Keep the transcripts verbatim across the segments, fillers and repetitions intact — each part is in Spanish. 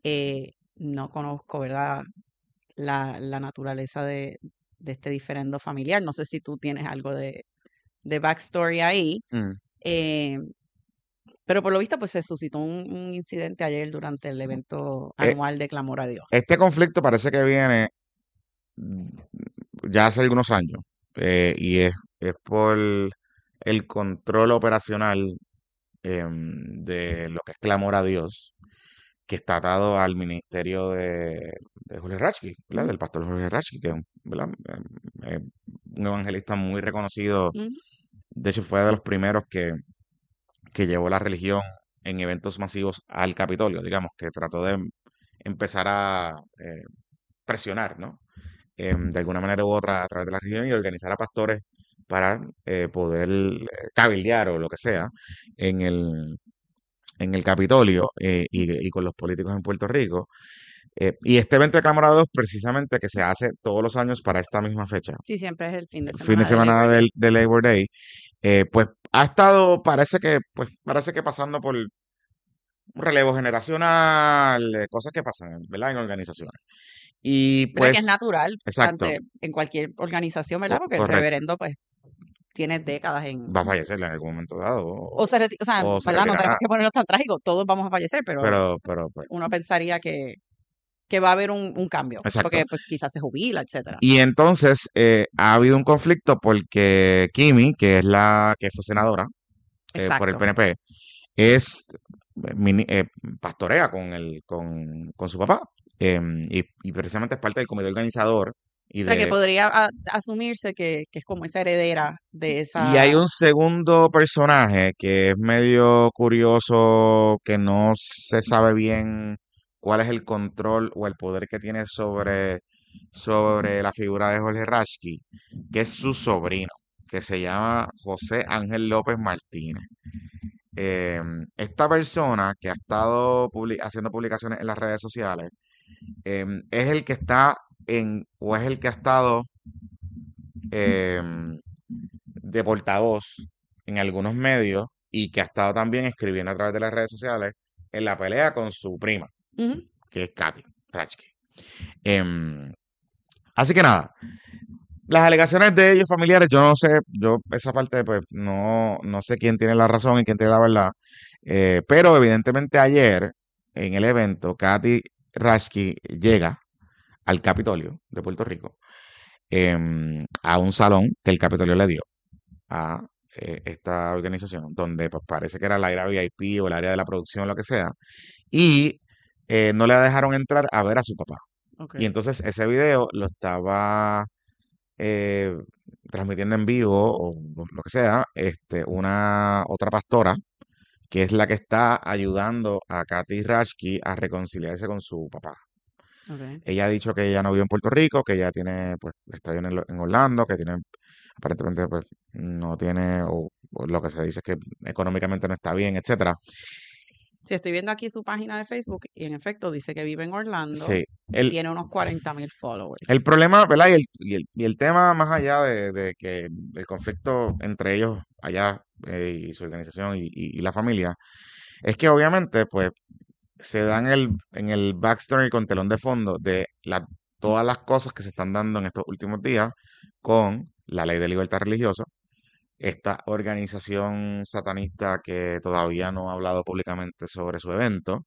Eh, no conozco, ¿verdad? La, la naturaleza de, de este diferendo familiar. No sé si tú tienes algo de, de backstory ahí. Mm. Eh, pero por lo visto, pues se suscitó un, un incidente ayer durante el evento Eh, anual de Clamor a Dios. este conflicto parece que viene mm, ya hace algunos años, eh, y es, es por el control operacional em, de lo que es clamor a Dios, que está atado al ministerio de, de Jorge Ratchke, ¿verdad? Ujú, Del pastor Jorge Ratchke, que es un, ¿verdad? Em, eh, un evangelista muy reconocido. ujú. De hecho, fue de los primeros que, que llevó la religión en eventos masivos al Capitolio, digamos, que trató de empezar a eh, presionar, ¿no? Em, de alguna manera u otra a través de la religión y organizar a pastores para eh, poder eh, cabildear o lo que sea en el, en el Capitolio, eh, y, y con los políticos en Puerto Rico. Eh, y este evento de Cámara dos, precisamente, que se hace todos los años para esta misma fecha, Sí, siempre es el fin de el fin de semana de semana Labor Day. del, de Labor Day, eh, pues ha estado, parece que, pues, parece que pasando por un relevo generacional, eh, cosas que pasan, ¿verdad? En organizaciones. Y ¿Verdad? Que es pues, natural exacto, ante, en cualquier organización, ¿verdad? co- Porque el correcto, reverendo, pues, tiene décadas en... va a fallecer en algún momento dado, O o, se reti- o sea, o se ¿verdad? No tenemos retirará, que ponerlo tan trágico, todos vamos a fallecer, pero pero, pero, pues, uno pensaría que, que va a haber un, un cambio, exacto. porque pues quizás se jubila, etcétera. Y entonces eh, ha habido un conflicto porque Kimi, que es la que fue senadora eh, por el Exacto. P N P, es eh, mini- eh, pastorea con el con, con su papá, em, y, y precisamente es parte del comité organizador y O sea, que de podría a- asumirse que, que es como esa heredera de y hay esa... un segundo personaje que es medio curioso, que no se sabe bien cuál es el control o el poder que tiene sobre, sobre la figura de Jorge Ratchke, que es su sobrino, que se llama José Ángel López Martínez. Eh, esta persona que ha estado publi- haciendo publicaciones en las redes sociales, eh, es el que está en, o es el que ha estado em, de portavoz en algunos medios y que ha estado también escribiendo a través de las redes sociales en la pelea con su prima, Ujú. que es Katy Ratchke. Em, así que nada, las alegaciones de ellos familiares, yo no sé, yo esa parte pues no, no sé quién tiene la razón y quién tiene la verdad, eh, pero evidentemente ayer en el evento Katy Ratchke llega al Capitolio de Puerto Rico, em, a un salón que el Capitolio le dio a eh, esta organización, donde pues, parece que era el área V I P o el área de la producción, lo que sea, y eh, no le dejaron entrar a ver a su papá. Ok. Y entonces ese video lo estaba eh, transmitiendo en vivo o lo que sea, este, una otra pastora, que es la que está ayudando a Katy Ratchke a reconciliarse con su papá. Ok. Ella ha dicho que ella no vive en Puerto Rico, que ella tiene, pues, está en, en Orlando, que tiene, aparentemente, pues, no tiene, o, o lo que se dice es que económicamente no está bien, etcétera. Si estoy viendo aquí su página de Facebook y en efecto dice que vive en Orlando Sí, y el, tiene unos cuarenta mil el followers. problema, ¿verdad? Y el, y el, y el tema más allá de, de que el conflicto entre ellos allá, eh, y su organización y, y- y la familia, es que obviamente, pues, se dan el, en el backstory con telón de fondo de la, todas las cosas que se están dando en estos últimos días con la ley de libertad religiosa, esta organización satanista que todavía no ha hablado públicamente sobre su evento,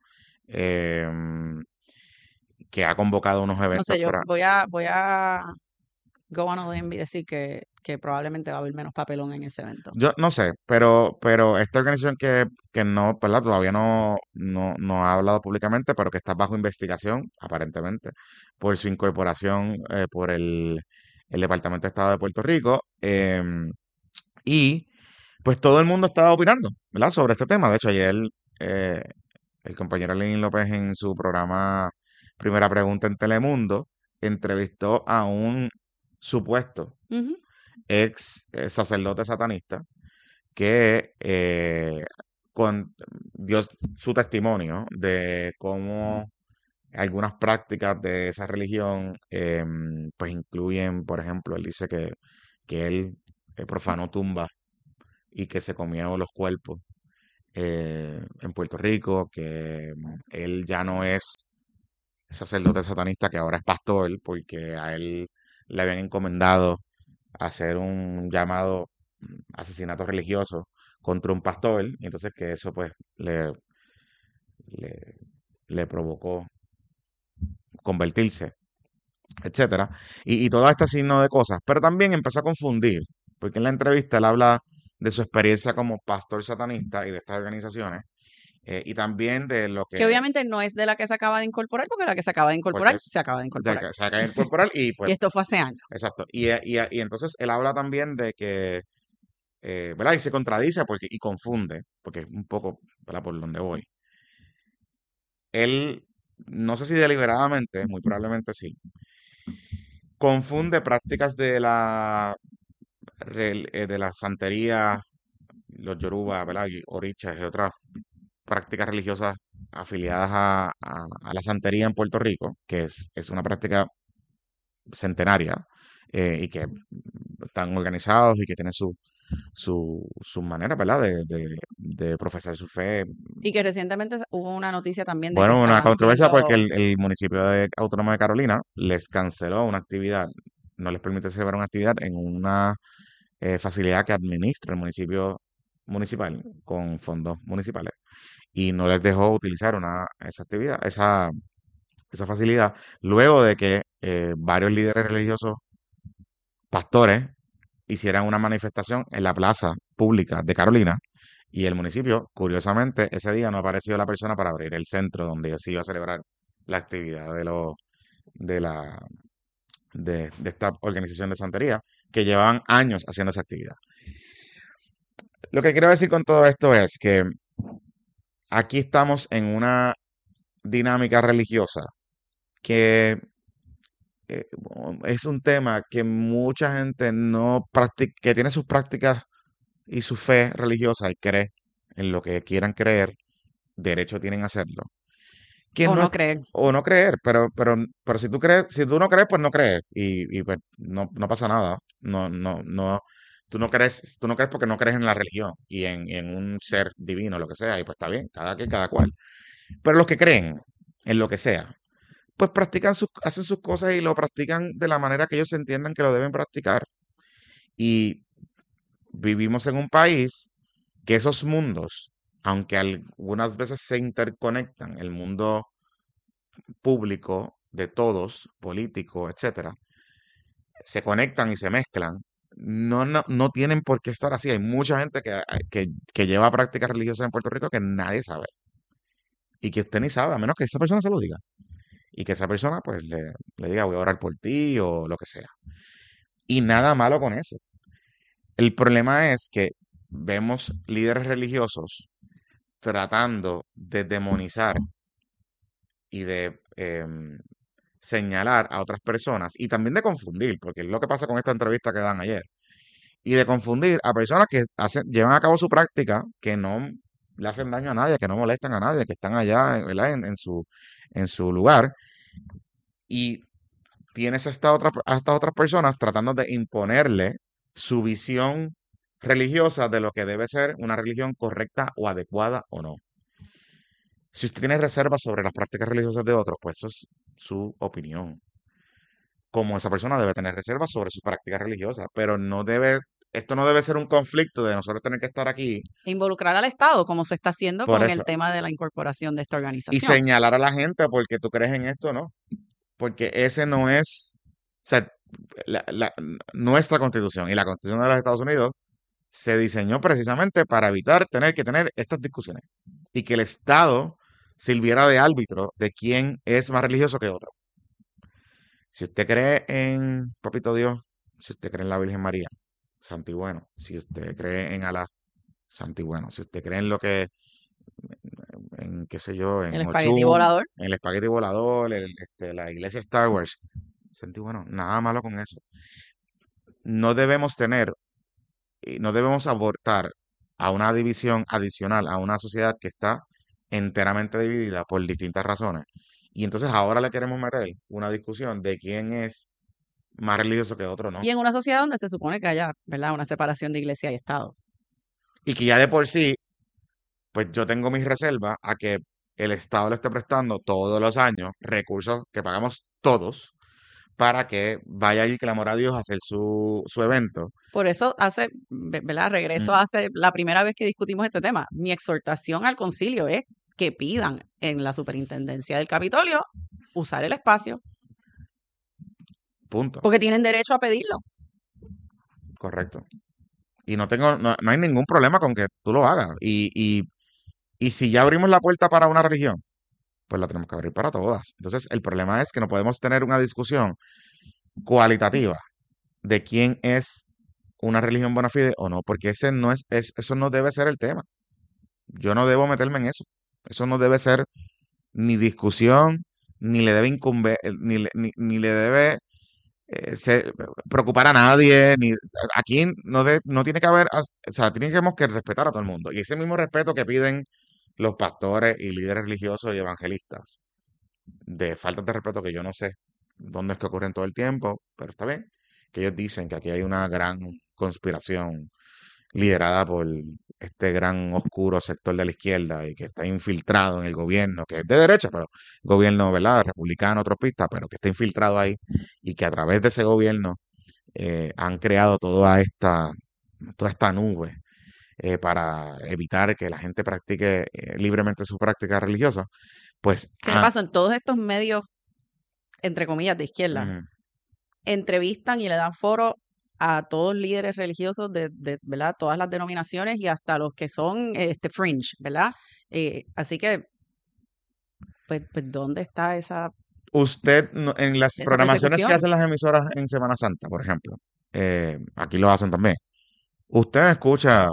em, que ha convocado unos No eventos sé, yo para... voy a, voy a go on a limb y decir que, que probablemente va a haber menos papelón en ese evento. Yo no sé, pero, pero esta organización que, que no, ¿verdad? Todavía no, no, no ha hablado públicamente, pero que está bajo investigación, aparentemente, por su incorporación, eh, por el, el Departamento de Estado de Puerto Rico. em, y pues todo el mundo estaba opinando, ¿verdad? Sobre este tema. De hecho, ayer eh, el compañero Lenín López en su programa Primera Pregunta en Telemundo entrevistó a un supuesto Ujú. ex eh, sacerdote satanista que eh, con, dio su testimonio de cómo algunas prácticas de esa religión, em, pues incluyen, por ejemplo, él dice que, que él eh, profanó tumbas y que se comieron los cuerpos eh, en Puerto Rico, que él ya no es sacerdote satanista que ahora es pastor, porque a él le habían encomendado hacer un llamado mm, asesinato religioso contra un pastor, y entonces que eso pues le, le, le provocó convertirse, etcétera. Y, y todo este signo de cosas. Pero también empezó a confundir, porque en la entrevista él habla de su experiencia como pastor satanista y de estas organizaciones, eh, y también de lo Que que, obviamente no es de la que se acaba de incorporar, porque la que se acaba de porque incorporar, es se acaba de de incorporar. que se ha caído corporal y Y pues, esto fue hace años. exacto. Y, y, y entonces él habla también de que, eh, ¿verdad? Y se contradice porque, y confunde, porque es un poco, ¿verdad? Por donde voy. Él, no sé si deliberadamente, muy probablemente sí, confunde prácticas de la, rel- eh, de la santería, los yoruba, ¿verdad? Y orichas y otras prácticas religiosas afiliadas a, a- a la santería en Puerto Rico, que es, es una práctica centenaria, eh, y que están organizados y que tienen su, su, sus maneras, ¿verdad? De, de, de profesar su fe. Y que recientemente hubo una noticia también de que Bueno, una estaban controversia porque siendo, el, el municipio de Autónoma de Carolina les canceló una actividad, no les permite celebrar una actividad en una eh, facilidad que administra el municipio municipal con fondos municipales y no les dejó utilizar una, esa actividad, esa, esa facilidad, luego de que eh, varios líderes religiosos, pastores, hicieran una manifestación en la plaza pública de Carolina y el municipio, curiosamente, ese día no apareció la persona para abrir el centro donde se iba a celebrar la actividad de los de la de, de esta organización de santería que llevaban años haciendo esa actividad. Lo que quiero decir con todo esto es que aquí estamos en una dinámica religiosa que eh, es un tema que mucha gente no practica, que tiene sus prácticas y su fe religiosa y cree en lo que quieran creer, derecho tienen a hacerlo. Que o no es, no creer. o no creer, pero, pero, pero si tú crees, si tú no crees, pues no crees. Y, y pues no, no pasa nada. No, no, no, tú no crees, tú no crees porque no crees en la religión y en, en un ser divino, lo que sea, y pues está bien, cada quien, cada cual. Pero los que creen en lo que sea, pues practican sus, hacen sus cosas y lo practican de la manera que ellos entiendan que lo deben practicar. Y vivimos en un país que esos mundos, aunque algunas veces se interconectan, el mundo público de todos, político, etcétera, se conectan y se mezclan, no, no, no tienen por qué estar así. Hay mucha gente que, que, que lleva prácticas religiosas en Puerto Rico que nadie sabe y que usted ni sabe, a menos que esa persona se lo diga. Y que esa persona pues le, le diga voy a orar por ti o lo que sea. Y nada malo con eso. El problema es que vemos líderes religiosos tratando de demonizar y de em, señalar a otras personas y también de confundir, porque es lo que pasa con esta entrevista que dan ayer, y de confundir a personas que hacen, llevan a cabo su práctica, que no le hacen daño a nadie, que no molestan a nadie, que están allá, ¿verdad? En, en su, en su lugar, y tienes a, esta otra, a estas otras personas tratando de imponerle su visión religiosa de lo que debe ser una religión correcta o adecuada o no. Si usted tiene reservas sobre las prácticas religiosas de otros, pues eso es su opinión. Como esa persona debe tener reservas sobre sus prácticas religiosas, pero no debe, esto no debe ser un conflicto de nosotros tener que estar aquí Involucrar al Estado, como se está haciendo por con eso el tema de la incorporación de esta y organización. señalar a la gente porque tú crees en esto, ¿no? Porque ese no es, o sea, la- la- nuestra constitución y la constitución de los Estados Unidos se diseñó precisamente para evitar tener que tener estas discusiones y que el Estado sirviera de árbitro de quién es más religioso que otro. Si usted cree en Papito Dios, si usted cree en la Virgen María, santo y bueno. Si usted cree en Alá, santo y bueno. Si usted cree en lo que, en qué sé yo, El en espagueti Ochum, volador. en el espagueti volador, el- este, la iglesia Star Wars, santo y bueno, nada malo con eso. No debemos tener, y no debemos abortar a una división adicional a una sociedad que está enteramente dividida por distintas razones. Y entonces ahora le queremos meter una discusión de quién es más religioso que otro, ¿no? Y en una sociedad donde se supone que haya, ¿verdad?, una separación de iglesia y Estado. Y que ya de por sí, pues yo tengo mis reservas a que el Estado le esté prestando todos los años recursos que pagamos todos para que vaya allí, clamor a Dios, a hacer su, su evento. Por eso hace, ve- ¿verdad? Regreso Mm, hace la primera vez que discutimos este tema. Mi exhortación al concilio es que pidan en la superintendencia del Capitolio usar el espacio, punto. porque tienen derecho a pedirlo. Correcto. Y no tengo, no, no hay ningún problema con que tú lo hagas. Y, y, y si ya abrimos la puerta para una religión, pues la tenemos que abrir para todas. Entonces, el problema es que no podemos tener una discusión cualitativa de quién es una religión bona fide o no, porque ese no es, es- eso no debe ser el tema. Yo no debo meterme en eso. Eso no debe ser ni discusión, ni le debe incumber, eh, ni, le- ni, ni le debe eh, ser- preocupar a nadie, ni aquí no, de- no tiene que haber, as- o sea, tenemos que respetar a todo el mundo. Y ese mismo respeto que piden los pastores y líderes religiosos y evangelistas, de faltas de respeto que yo no sé dónde es que ocurren todo el tiempo, pero está bien, que ellos dicen que aquí hay una gran conspiración liderada por este gran oscuro sector de la izquierda y que está infiltrado en el gobierno, que es de derecha, pero gobierno, ¿verdad? Republicano, tropista, pero que está infiltrado ahí y que a través de ese gobierno eh, han creado toda esta, toda esta nube eh, para evitar que la gente practique eh, libremente su práctica religiosa, pues ¿Qué le ah, pasa? En todos estos medios, entre comillas, de izquierda, ujú, entrevistan y le dan foro a todos líderes religiosos de, de, ¿verdad? Todas las denominaciones y hasta los que son este fringe, ¿verdad? Eh, así que, pues, pues, ¿dónde está esa, usted no- en las esa programaciones que persecución? hacen las emisoras en Semana Santa, por ejemplo, eh, aquí lo hacen también. Usted no escucha,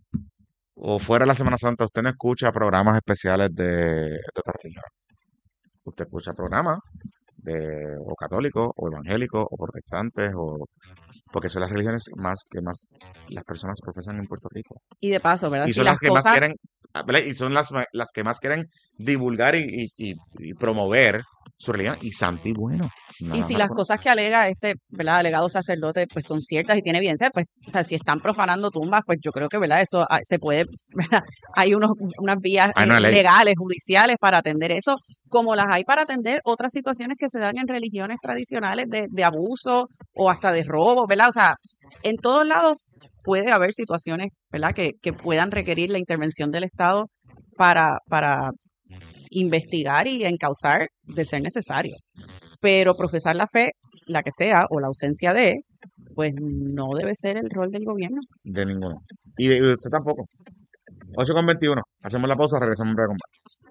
o fuera de la Semana Santa, usted no escucha programas especiales de, de otra religión. Usted escucha programas de o católicos, o evangélicos, o protestantes, o porque son las religiones más que más las personas profesan en Puerto Rico. Y de paso, ¿verdad? Y Si son las las que más cosas, quieren, ah, ¿verdad? Y son las, ma- las que más quieren divulgar y, y- y- y promover su religión. Y santo y bueno, no y las si van a las reconocer. cosas que alega este, ¿verdad? Alegado sacerdote, pues son ciertas y tiene evidencia, pues, o sea, si están profanando tumbas, pues yo creo que, ¿verdad? Eso ah, se puede, ¿verdad? Hay unos, unas vías Hay eh, una ley. legales, judiciales para atender eso, como las hay para atender otras situaciones que se dan en religiones tradicionales de, de abuso o hasta de robo, ¿verdad? O sea, en todos lados puede haber situaciones, ¿verdad? Que, que puedan requerir la intervención del Estado para, para investigar y encauzar de ser necesario. Pero profesar la fe, la que sea, o la ausencia de, pues no debe ser el rol del gobierno. De ninguno. Y de, y de usted tampoco. ocho con veintiuno. Hacemos la pausa, regresamos en breve con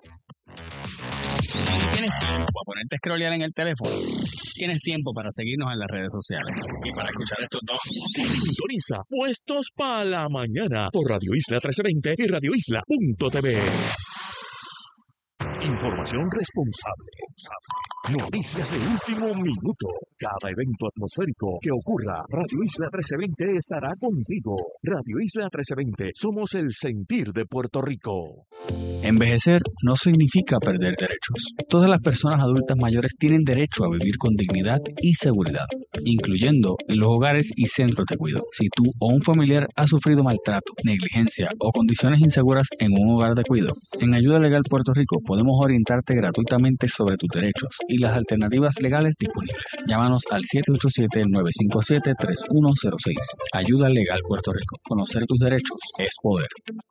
Tienes tiempo a ponerte a scrollear en el teléfono. Tienes tiempo para seguirnos en las redes sociales. Y para escuchar estos dos. Sintoniza Puestos para la Mañana por Radio Isla trece veinte y radio isla punto t v. Información responsable. Noticias de último minuto. Cada evento atmosférico que ocurra, Radio Isla trece veinte estará contigo. Radio Isla trece veinte, somos el sentir de Puerto Rico. Envejecer no significa perder derechos. Todas las personas adultas mayores tienen derecho a vivir con dignidad y seguridad, incluyendo en los hogares y centros de cuidado. Si tú o un familiar ha sufrido maltrato, negligencia o condiciones inseguras en un hogar de cuidado, en Ayuda Legal Puerto Rico podemos orientarte gratuitamente sobre tus derechos y las alternativas legales disponibles. Llámanos al siete ocho siete, nueve cinco siete, tres uno cero seis. Ayuda Legal Puerto Rico. Conocer tus derechos es poder.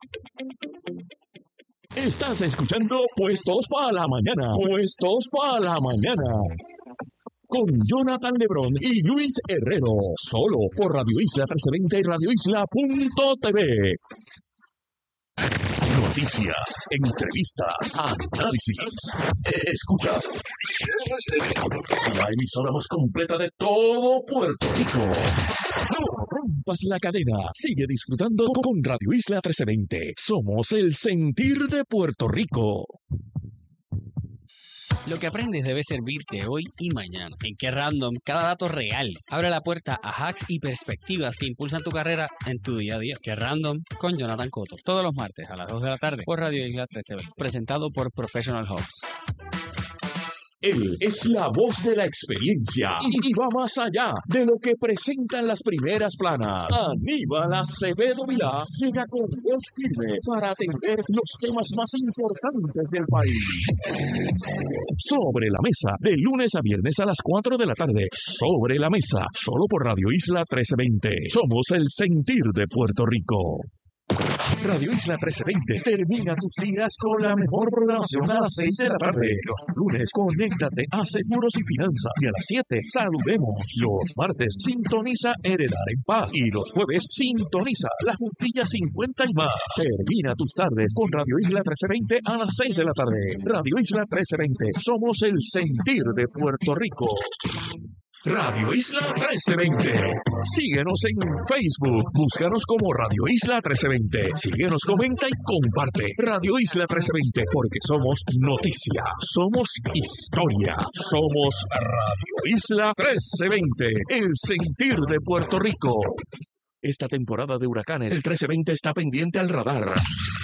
Estás escuchando Puestos para la Mañana. Puestos para la Mañana. Con Jonathan Lebrón y Luis Herrero. Solo por Radio Isla trece veinte y radio isla punto t v. Noticias, entrevistas, análisis. Escuchas. La emisora más completa de todo Puerto Rico. No rompas la cadena. Sigue disfrutando con Radio Isla trece veinte. Somos el sentir de Puerto Rico. Lo que aprendes debe servirte hoy y mañana. En Qué Random, cada dato real abre la puerta a hacks y perspectivas que impulsan tu carrera en tu día a día. Qué Random con Jonathan Cotto. Todos los martes a las dos de la tarde por Radio Isla trece veinte. Presentado por Professional Hubs. Él es la voz de la experiencia y, y va más allá de lo que presentan las primeras planas. Aníbal Acevedo Vilá llega con voz firme para atender los temas más importantes del país. Sobre la mesa, de lunes a viernes a las cuatro de la tarde. Sobre la mesa, solo por Radio Isla trece veinte. Somos el sentir de Puerto Rico. Radio Isla trece veinte termina tus días con la mejor programación a las seis de la tarde. Los lunes, conéctate a Seguros y Finanzas. Y a las siete, saludemos. Los martes, sintoniza Heredar en Paz. Y los jueves, sintoniza La Juntilla cincuenta y más. Termina tus tardes con Radio Isla trece veinte a las seis de la tarde. Radio Isla trece veinte, somos el sentir de Puerto Rico. Radio Isla trece veinte. Síguenos en Facebook. Búscanos como Radio Isla trece veinte. Síguenos, comenta y comparte. Radio Isla trece veinte, porque somos noticia, somos historia, somos Radio Isla trece veinte, el sentir de Puerto Rico. Esta temporada de huracanes, el trece veinte está pendiente al radar.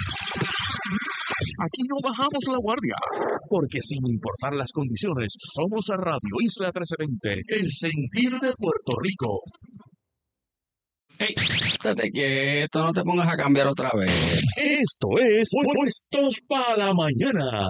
Aquí no bajamos la guardia, porque sin importar las condiciones, somos a Radio Isla trece veinte, el sentir de Puerto Rico. Hey, estate quieto, no te pongas a cambiar otra vez. Esto es Puestos para la Mañana.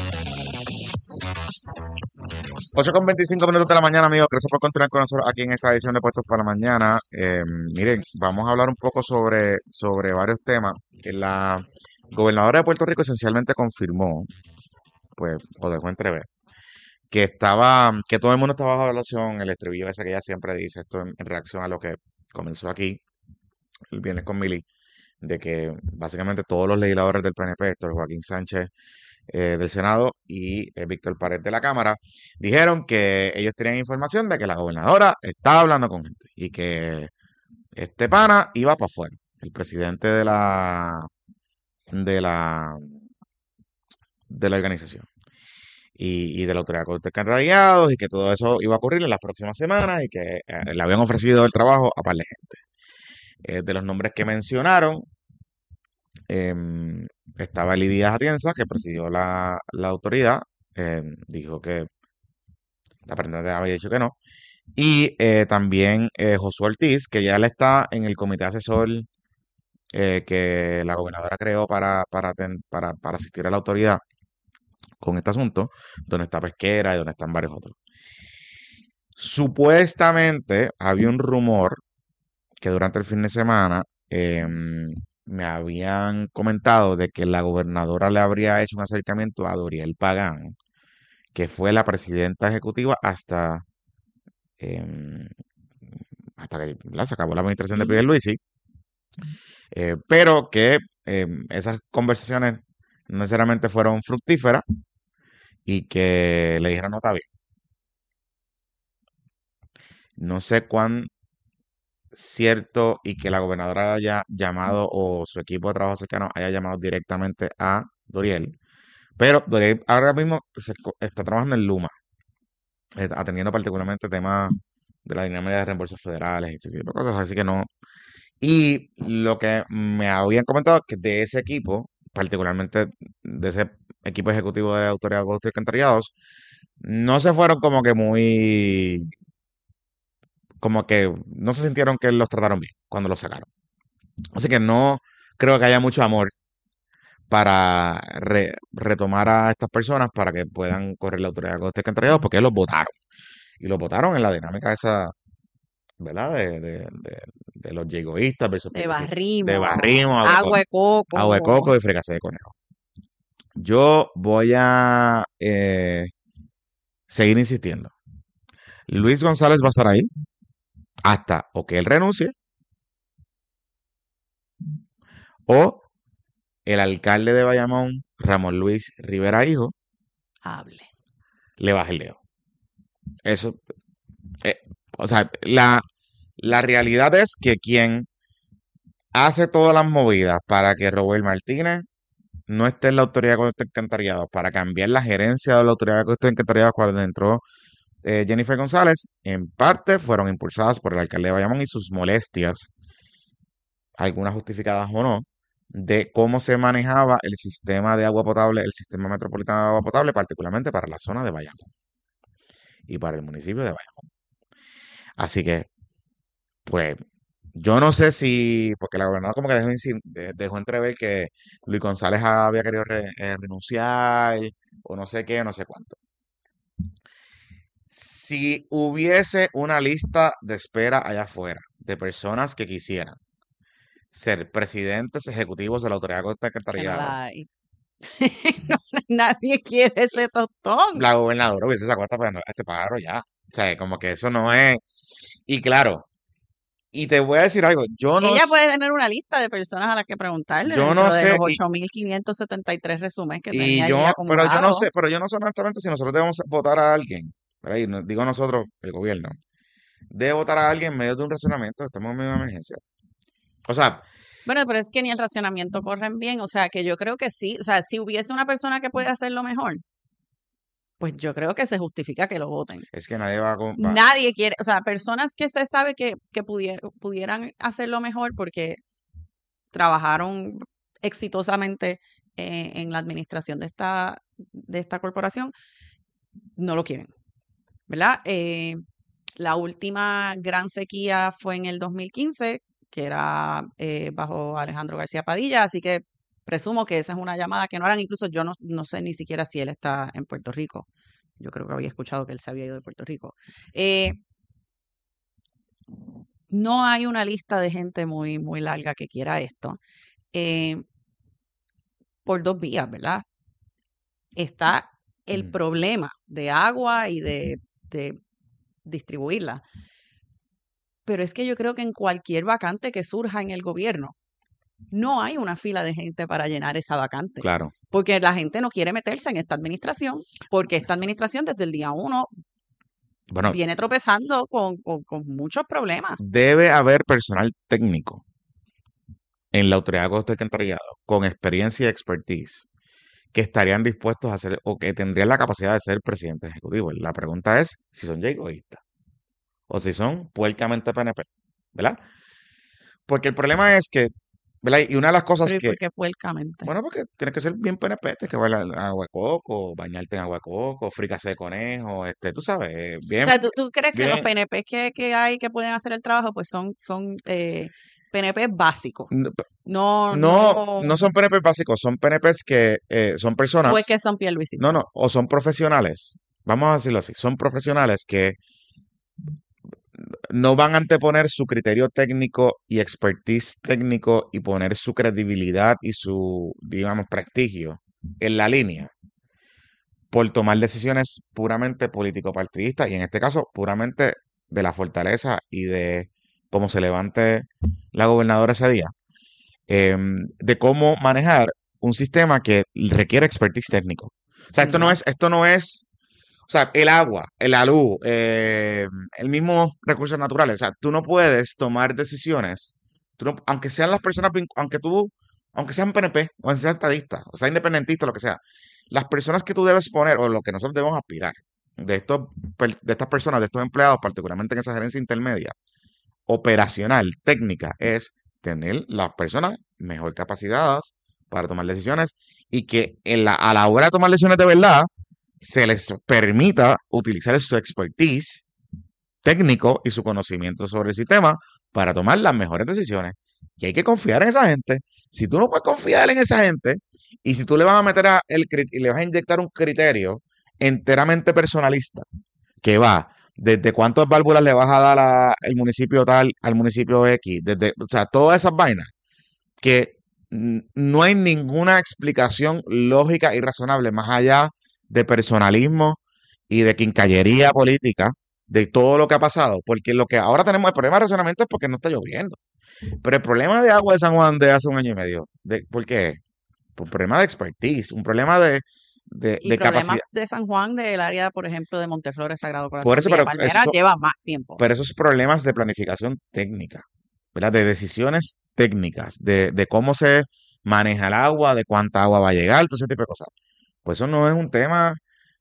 ocho con veinticinco minutos de la mañana, amigos. Gracias por continuar con nosotros aquí en esta edición de Puestos para la Mañana. Eh, miren, vamos a hablar un poco sobre, sobre varios temas. Que la gobernadora de Puerto Rico esencialmente confirmó, pues, o dejó entrever, que estaba, que todo el mundo estaba bajo evaluación, el estribillo ese que ella siempre dice, esto en, en reacción a lo que comenzó aquí el viernes con Mili, de que básicamente todos los legisladores del P N P, Héctor Joaquín Sánchez eh, del Senado y eh, Víctor Pared de la Cámara, dijeron que ellos tenían información de que la gobernadora estaba hablando con gente y que este pana iba para afuera. El presidente de la de la de la organización y, y de la autoridad de candidatos y que todo eso iba a ocurrir en las próximas semanas y que eh, le habían ofrecido el trabajo a par de gente. Eh, de los nombres que mencionaron, eh, estaba Eli Díaz Atienza, que presidió la, la autoridad, eh, dijo que la presidenta había dicho que no, y eh, también eh, Josué Ortiz, que ya él está en el comité asesor eh, que la gobernadora creó para, para, ten- para, para asistir a la autoridad con este asunto, donde está Pesquera y donde están varios otros. Supuestamente había un rumor que durante el fin de semana em, me habían comentado de que la gobernadora le habría hecho un acercamiento a Doriel Pagán, que fue la presidenta ejecutiva hasta, em, hasta que ¿verdad? Se acabó la administración de Pierluisi, eh, pero que em, esas conversaciones no necesariamente fueron fructíferas y que le dijeron no está bien. No sé cuán cierto y que la gobernadora haya llamado o su equipo de trabajo cercano haya llamado directamente a Doriel, pero Doriel ahora mismo se co- está trabajando en Luma, eh, atendiendo particularmente temas de la dinámica de reembolsos federales y ese tipo de cosas, así que no. Y lo que me habían comentado es que de ese equipo, particularmente de ese equipo ejecutivo de Autoridad de Aguas y Alcantarillados, no se fueron como que muy, como que no se sintieron que los trataron bien cuando los sacaron. Así que no creo que haya mucho amor para re- retomar a estas personas para que puedan correr la autoridad de costes alcantarillados porque los votaron. Y los votaron en la dinámica esa, ¿verdad? De, de, de, de los yegoístas versus De progresistas. De barrimo, barrimo, agua de agua de coco, agua de coco coco. y fricasé de conejo. Yo voy a eh, seguir insistiendo. Luis González va a estar ahí hasta o que él renuncie o el alcalde de Bayamón, Ramón Luis Rivera Hijo, Hable. le baje el dedo. Eso, eh, o sea, la, la realidad es que quien hace todas las movidas para que Robert Martínez no esté en la autoridad de costes alcantarillados, para cambiar la gerencia de la autoridad de costes alcantarillados cuando entró eh, Jennifer González, en parte fueron impulsadas por el alcalde de Bayamón y sus molestias, algunas justificadas o no, de cómo se manejaba el sistema de agua potable, el sistema metropolitano de agua potable, particularmente para la zona de Bayamón. y para el municipio de Bayamón. Así que, pues, yo no sé si, porque la gobernadora como que dejó, insin- de- dejó entrever que Luis González había querido re- eh, renunciar o no sé qué, no sé cuánto. Si hubiese una lista de espera allá afuera de personas que quisieran ser presidentes ejecutivos de la Autoridad de Costa y Que no Alcantarillado, la hay. No, nadie quiere ese tostón. la gobernadora hubiese sacado a esta- a este pájaro ya. O sea, como que eso no es. Y claro, y te voy a decir algo, yo no, Ella s- puede tener una lista de personas a las que preguntarle yo no dentro de los sé, y, ocho mil quinientos setenta y tres resúmenes que y tenía ella yo, pero yo no acumulados. sé, pero yo no sé honestamente si nosotros debemos votar a alguien, por ahí, no- digo nosotros, el gobierno, debe votar a alguien en medio de un razonamiento, estamos en medio de una emergencia. O sea, Bueno, pero es que ni el racionamiento corren bien. O sea, que yo creo que sí. O sea, si hubiese una persona que puede hacerlo mejor, pues yo creo que se justifica que lo voten. es que nadie va a... com- va- Nadie quiere, o sea, personas que se sabe que, que pudier- pudieran hacerlo mejor porque trabajaron exitosamente eh, en la administración de esta, de esta corporación, no lo quieren, ¿verdad? Eh, la última gran sequía fue en el dos mil quince, que era eh, bajo Alejandro García Padilla, así que presumo que esa es una llamada que no harán. Incluso yo no, no sé ni siquiera si él está en Puerto Rico. Yo creo que había escuchado que él se había ido de Puerto Rico. Eh, no hay una lista de gente muy, muy larga que quiera esto. eh, por dos vías, ¿verdad? Está el Ujú. problema de agua y de, de distribuirla. Pero es que yo creo que en cualquier vacante que surja en el gobierno, no hay una fila de gente para llenar esa vacante. Claro. Porque la gente no quiere meterse en esta administración, porque esta administración desde el día uno Bueno, viene tropezando con, con, con muchos problemas. debe haber personal técnico en la Autoridad de Costa y Alcantarillado con experiencia y expertise que estarían dispuestos a hacer o que tendrían la capacidad de ser presidente ejecutivo. La pregunta es si son ya egoístas o si son puercamente P N P, ¿verdad? Porque el problema es que, ¿verdad? Y una de las cosas Pero ¿y que, por qué puercamente? bueno, porque tienes que ser bien P N P, tienes que bailar agua de coco, bañarte en agua de coco, fricase de conejo, este, tú sabes, eh, O bien, sea, ¿tú, tú crees que los bien, P N P que, que hay que pueden hacer el trabajo, pues son, son eh, P N P básicos? n- No, no, no, no son P N P básicos, son P N Ps que eh, son o es personas, que son Pierluisi. no, no, o son profesionales, vamos a decirlo así, son profesionales que no van a anteponer su criterio técnico y expertise técnico y poner su credibilidad y su, digamos, prestigio en la línea por tomar decisiones puramente político-partidistas y en este caso puramente de la fortaleza y de cómo se levante la gobernadora ese día, eh, de cómo manejar un sistema que requiere expertise técnico. O sea, Sin esto no duda. es, esto no es o sea, el agua, la luz, eh, el mismo recursos naturales. O sea, tú no puedes tomar decisiones, tú no- aunque sean las personas, vin- aunque tú, aunque sean P N P, o sean estadistas, o sea independentistas, lo que sea, las personas que tú debes poner, o lo que nosotros debemos aspirar, de estos, per- de estas personas, de estos empleados, particularmente en esa gerencia intermedia, operacional, técnica, es tener las personas mejor capacitadas para tomar decisiones y que en la, a la hora de tomar decisiones de verdad se les permita utilizar su expertise técnico y su conocimiento sobre el sistema para tomar las mejores decisiones. Y hay que confiar en esa gente. Si tú no puedes confiar en esa gente y si tú le vas a meter a el, cri- y le vas a inyectar un criterio enteramente personalista que va desde cuántas válvulas le vas a dar a el municipio tal al municipio X, desde, o sea, todas esas vainas que mm, no hay ninguna explicación lógica y razonable más allá de personalismo y de quincallería política de todo lo que ha pasado, porque lo que ahora tenemos, el problema de razonamiento es porque no está lloviendo, pero el problema de agua de San Juan de hace un año y medio, de, ¿por qué? Un problema de expertise, un problema de, de, Y de problemas capacidad. de San Juan del área, por ejemplo, de Monteflores, Sagrado Por Corazón, eso, Villa pero esos Palmera, son, lleva más tiempo. pero esos problemas de planificación técnica, ¿verdad? De decisiones técnicas, de, de cómo se maneja el agua, de cuánta agua va a llegar, todo ese tipo de cosas. Pues eso no es un tema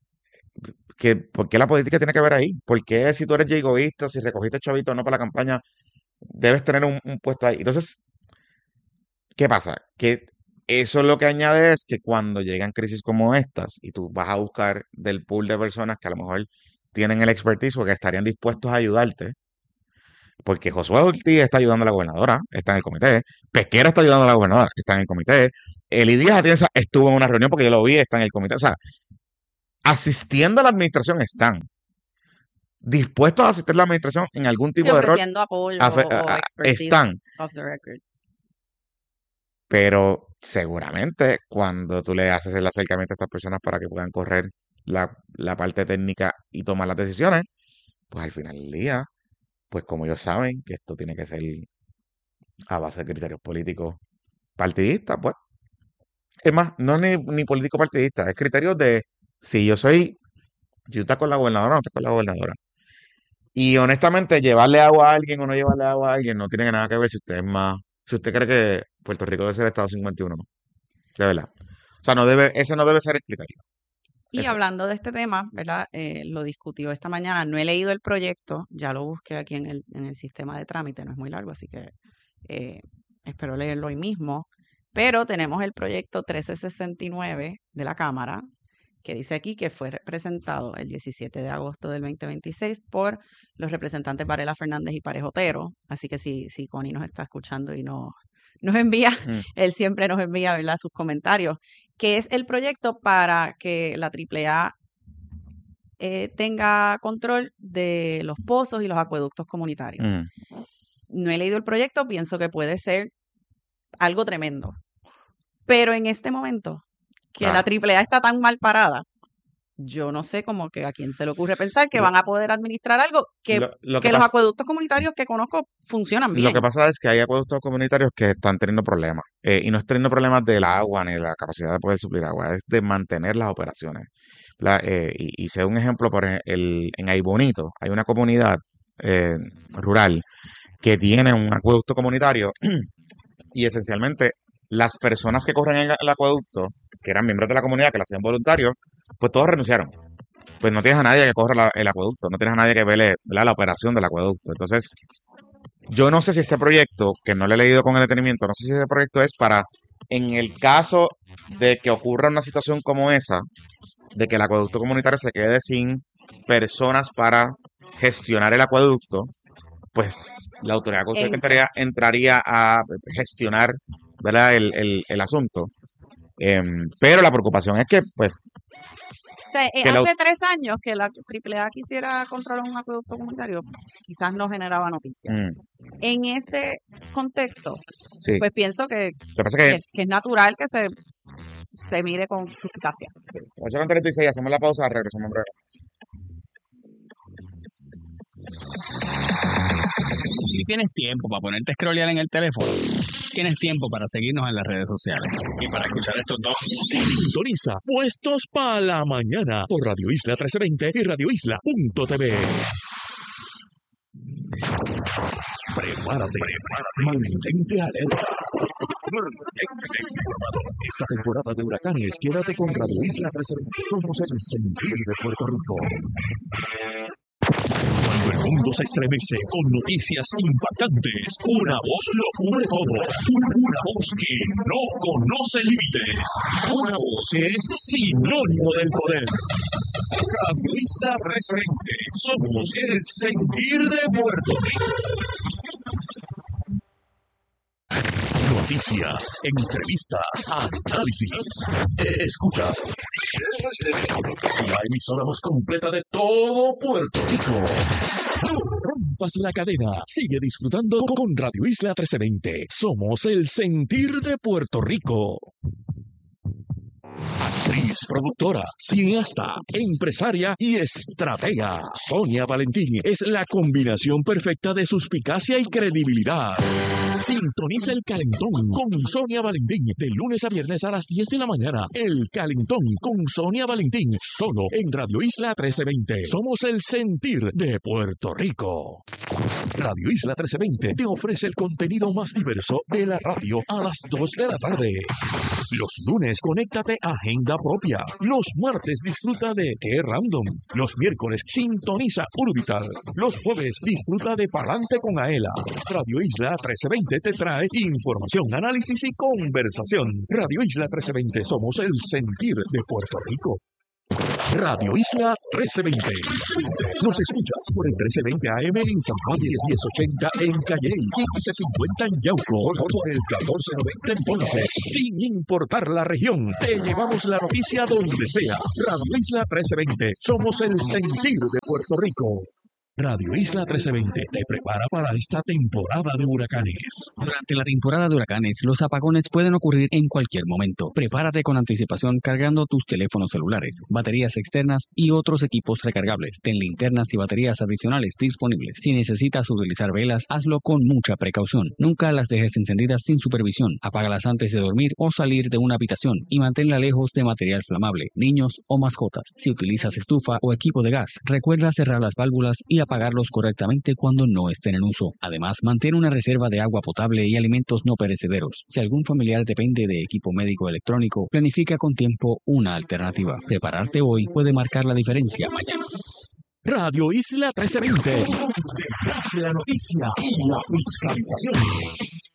que, ¿por qué la política tiene que ver ahí? ¿Por qué si tú eres ya egoísta, si recogiste chavito o no para la campaña, debes tener un, un puesto ahí? Entonces, ¿qué pasa? Que eso lo que añade es que cuando llegan crisis como estas y tú vas a buscar del pool de personas que a lo mejor tienen el expertise o que estarían dispuestos a ayudarte. Porque Josué Ortiz está ayudando a la gobernadora, está en el comité. Pesquera está ayudando a la gobernadora, está en el comité. Eli Díaz Atienza estuvo en una reunión porque yo lo vi, está en el comité. O sea, asistiendo a la administración están. Dispuestos a asistir a la administración en algún tipo Sí, de rol. ofreciendo apoyo a fe- o a- a- expertise están. off the record. Pero seguramente cuando tú le haces el acercamiento a estas personas para que puedan correr la, la parte técnica y tomar las decisiones, pues al final del día, pues como ellos saben que esto tiene que ser a base de criterios políticos partidistas, pues. Es más, no es ni, ni político partidista, es criterios de si yo soy, si tú estás con la gobernadora o no estás con la gobernadora. Y honestamente, llevarle agua a alguien o no llevarle agua a alguien no tiene nada que ver si usted es más, si usted cree que Puerto Rico debe ser el Estado cincuenta y uno, no. De verdad. O sea, no debe, ese no debe ser el criterio. Y Ese. hablando de este tema, ¿verdad? Eh, lo discutió esta mañana. No he leído el proyecto, ya lo busqué aquí en el, en el sistema de trámite, no es muy largo, así que eh, espero leerlo hoy mismo. Pero tenemos el proyecto trece sesenta y nueve de la Cámara, que dice aquí que fue presentado el diecisiete de agosto del veinte veintiséis por los representantes Varela Fernández y Parejo Otero. Así que si, si Connie nos está escuchando y no, nos envía, Mm. él siempre nos envía, ¿verdad?, sus comentarios, que es el proyecto para que la triple A eh, tenga control de los pozos y los acueductos comunitarios. Mm. No he leído el proyecto, pienso que puede ser algo tremendo. Pero en este momento, que Ah. la triple A está tan mal parada, yo no sé cómo que a quién se le ocurre pensar que Lo- van a poder administrar algo que, Lo, lo que que los pasa, acueductos comunitarios que conozco funcionan lo bien. que pasa es que hay acueductos comunitarios que están teniendo problemas. Eh, y no es teniendo problemas del agua ni de la capacidad de poder suplir agua, es de mantener las operaciones. ¿Verdad? Eh, y, y sé un ejemplo, por ejemplo, el, en Aybonito hay una comunidad eh, rural que tiene un acueducto comunitario y esencialmente las personas que corren el, el acueducto, que eran miembros de la comunidad, que lo hacían voluntarios, pues todos renunciaron. Pues no tienes a nadie que corra la- el acueducto, no tienes a nadie que vele, ¿verdad?, la operación del acueducto. Entonces, yo no sé si este proyecto, que no lo he leído con el detenimiento, no sé si ese proyecto es para, en el caso de que ocurra una situación como esa, de que el acueducto comunitario se quede sin personas para gestionar el acueducto, pues la autoridad Entra. entraría, entraría a gestionar, ¿verdad?, el, el, el asunto. Em, pero la preocupación es que, pues, O sea, eh, que la- hace tres años que la triple A quisiera controlar un acueducto comunitario, quizás no generaba noticias. mm, En este contexto, sí, pues pienso que, lo que pasa es que, que que es natural que se, se mire con suspicacia. ocho con treinta y seis, hacemos la pausa, regresamos en breve. Si tienes tiempo para ponerte a scrollear en el teléfono, tienes tiempo para seguirnos en las redes sociales. Y para escuchar estos dos. Sintoniza Puestos para la Mañana por Radio Isla trece veinte y radio isla punto t v. Prepárate, mantente alerta. Mantente informado. Esta temporada de huracanes, quédate con Radio Isla trece veinte. Somos el sentir de Puerto Rico. Cuando el mundo se estremece con noticias impactantes, una voz lo cubre todo. Una, una voz que no conoce límites. Una voz que es sinónimo del poder. Radio Isla trece veinte. Somos el sentir de Puerto Rico. Noticias, entrevistas, análisis. Escuchas la emisora más completa de todo Puerto Rico. No rompas la cadena. Sigue disfrutando con Radio Isla trece veinte. Somos el sentir de Puerto Rico. Actriz, productora, cineasta, empresaria y estratega. Sonia Valentín es la combinación perfecta de suspicacia y credibilidad. Sintoniza El Calentón con Sonia Valentín de lunes a viernes a las diez de la mañana. El Calentón con Sonia Valentín, solo en Radio Isla trece veinte. Somos el sentir de Puerto Rico. Radio Isla trece veinte te ofrece el contenido más diverso de la radio a las dos de la tarde. Los lunes, conéctate a Agenda Propia. Los martes, disfruta de Qué Random. Los miércoles, sintoniza Urbital. Los jueves, disfruta de Palante con Aela. Radio Isla trece veinte te trae información, análisis y conversación. Radio Isla trece veinte, somos el sentir de Puerto Rico. Radio Isla trece veinte. Nos escuchas por el trece veinte A M en San Juan y el diez ochenta en Calle, quince cincuenta en Yauco, o por el catorce noventa en Ponce. Sin importar la región, te llevamos la noticia donde sea. Radio Isla trece veinte. Somos el sentir de Puerto Rico. Radio Isla trece veinte te prepara para esta temporada de huracanes. Durante la temporada de huracanes, los apagones pueden ocurrir en cualquier momento. Prepárate con anticipación cargando tus teléfonos celulares, baterías externas y otros equipos recargables. Ten linternas y baterías adicionales disponibles. Si necesitas utilizar velas, hazlo con mucha precaución. Nunca las dejes encendidas sin supervisión. Apágalas antes de dormir o salir de una habitación y manténla lejos de material flamable, niños o mascotas. Si utilizas estufa o equipo de gas, recuerda cerrar las válvulas y apagarlos correctamente cuando no estén en uso. Además, mantén una reserva de agua potable y alimentos no perecederos. Si algún familiar depende de equipo médico electrónico, planifica con tiempo una alternativa. Prepararte hoy puede marcar la diferencia mañana. Radio Isla trece veinte. Detrás de la noticia y la fiscalización.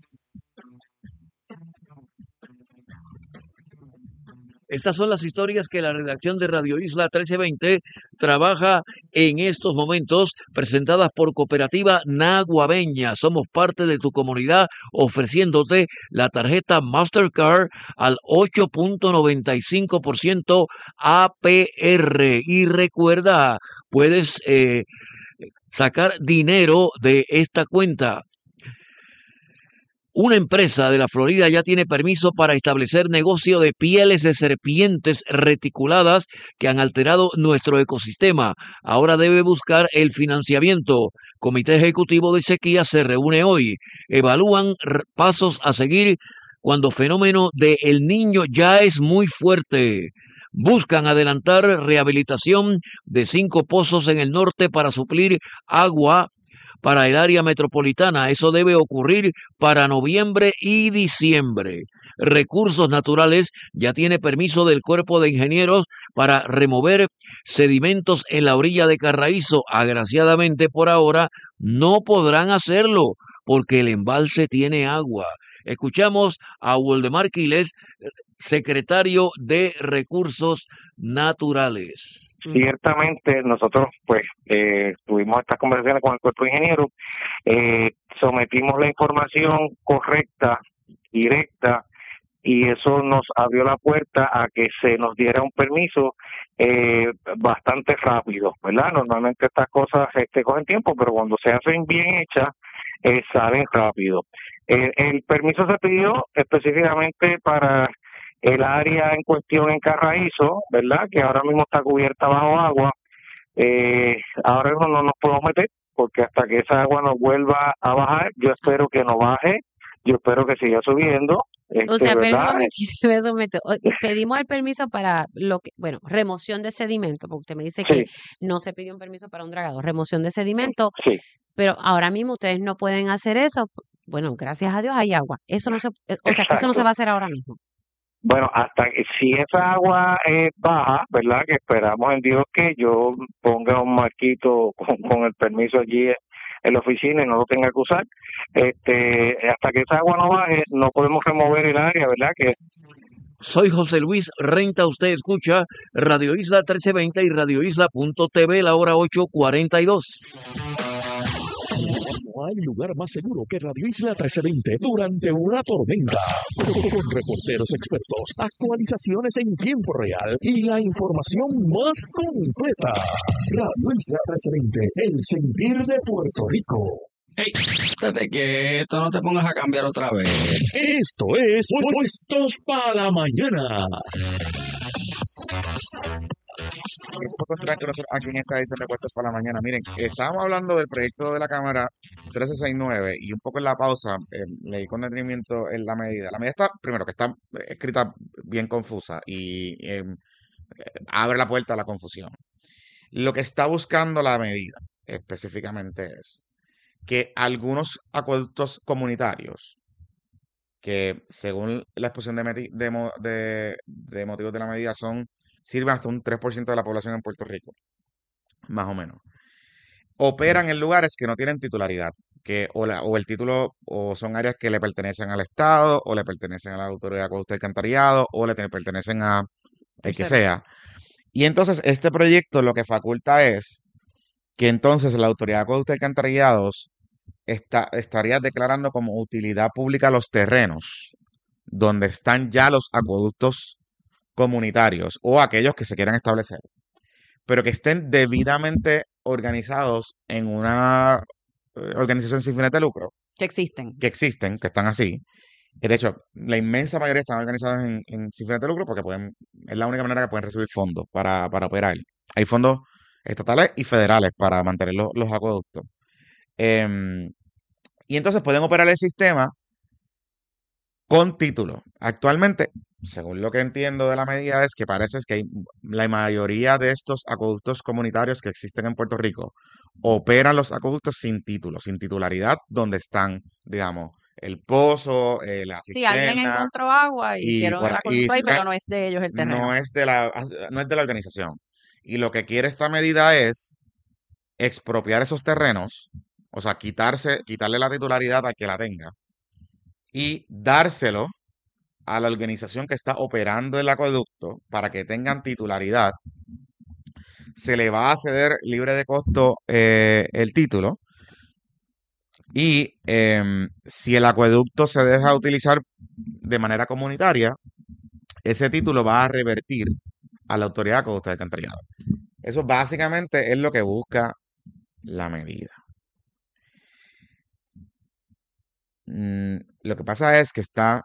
Estas son las historias que la redacción de Radio Isla trece veinte trabaja en estos momentos, presentadas por Cooperativa Naguabeña. Somos parte de tu comunidad ofreciéndote la tarjeta Mastercard al ocho punto noventa y cinco por ciento A P R. Y recuerda, puedes eh, sacar dinero de esta cuenta. Una empresa de la Florida ya tiene permiso para establecer negocio de pieles de serpientes reticuladas que han alterado nuestro ecosistema. Ahora debe buscar el financiamiento. Comité Ejecutivo de Sequía se reúne hoy. Evalúan pasos a seguir cuando fenómeno de El Niño ya es muy fuerte. Buscan adelantar rehabilitación de cinco pozos en el norte para suplir agua para el área metropolitana. Eso debe ocurrir para noviembre y diciembre. Recursos Naturales ya tiene permiso del Cuerpo de Ingenieros para remover sedimentos en la orilla de Carraízo. Agraciadamente, por ahora, no podrán hacerlo porque el embalse tiene agua. Escuchamos a Waldemar Quiles, secretario de Recursos Naturales. Ciertamente nosotros pues eh, tuvimos estas conversaciones con el cuerpo de ingenieros, eh, sometimos la información correcta, directa, y eso nos abrió la puerta a que se nos diera un permiso eh, bastante rápido, ¿verdad? Normalmente estas cosas este, cogen tiempo, pero cuando se hacen bien hechas, eh, salen rápido. Eh, el permiso se pidió específicamente para el área en cuestión en Carraízo, ¿verdad? Que ahora mismo está cubierta bajo agua. Eh, ahora mismo no nos podemos meter porque hasta que esa agua nos vuelva a bajar, yo espero que no baje, yo espero que siga subiendo. Este, O sea, ¿verdad? me someto. Pedimos el permiso para lo que, bueno, remoción de sedimento, porque usted me dice que Sí, no se pidió un permiso para un dragado, remoción de sedimento, sí. pero ahora mismo ustedes no pueden hacer eso. Bueno, gracias a Dios hay agua. Eso no se, eh, o sea, que eso no se Exacto. va a hacer ahora mismo. Bueno, hasta que si esa agua es baja, ¿verdad? Que esperamos en Dios que yo ponga un marquito con, con el permiso allí en la oficina y no lo tenga que usar. Este, hasta que esa agua no baje, no podemos remover el área, ¿verdad? Que Soy José Luis Renta, usted escucha Radio Isla trece veinte y radio isla punto t v, la hora ocho cuarenta y dos. No hay lugar más seguro que Radio Isla trece veinte durante una tormenta. Con reporteros expertos, actualizaciones en tiempo real y la información más completa. Radio Isla trece veinte, el sentir de Puerto Rico. Hey, estate quieto, no te pongas a cambiar otra vez. Esto es Puestos para Mañana. Es por considerar que nosotros aquí en esta edición de Puestos para la Mañana, miren, estábamos hablando del proyecto de la Cámara trece sesenta y nueve y un poco en la pausa eh, leí con detenimiento en la medida. La medida está, primero, que está escrita bien confusa y eh, abre la puerta a la confusión. Lo que está buscando la medida específicamente es que algunos acueductos comunitarios que según la exposición de, meti- de, mo- de- de motivos de la medida son sirven hasta un tres por ciento de la población en Puerto Rico, más o menos. Operan en lugares que no tienen titularidad, que o, la- o el título o son áreas que le pertenecen al Estado o le pertenecen a la Autoridad de Acueducto y Alcantarillado o le te- pertenecen a el que Tercero. sea. Y entonces este proyecto lo que faculta es que entonces la Autoridad de Acueductos y Alcantarillados está, estaría declarando como utilidad pública los terrenos donde están ya los acueductos comunitarios o aquellos que se quieran establecer, pero que estén debidamente organizados en una eh, organización sin fines de lucro, Que existen. que existen, que están así. De hecho, la inmensa mayoría están organizados en, en sin fines de lucro porque pueden, es la única manera que pueden recibir fondos para, para operar. Hay fondos estatales y federales para mantener los, los acueductos. Em, y entonces pueden operar el sistema con título. Actualmente, según lo que entiendo de la medida, es que parece que hay, la mayoría de estos acueductos comunitarios que existen en Puerto Rico operan los acueductos sin título, sin titularidad, donde están, digamos, el pozo, eh, la Sí, alguien cisterna, encontró agua y y, hicieron por el a- y acueducto ahí, si no, pero no es de ellos el terreno. no es de la, no es de la organización. Y lo que quiere esta medida es expropiar esos terrenos, o sea, quitarse, quitarle la titularidad a que la tenga y dárselo a la organización que está operando el acueducto para que tengan titularidad. Se le va a ceder libre de costo eh, el título y em, si el acueducto se deja utilizar de manera comunitaria, ese título va a revertir a la Autoridad de Acueductos y Alcantarillados. Eso básicamente es lo que busca la medida. Mm, lo que pasa es que está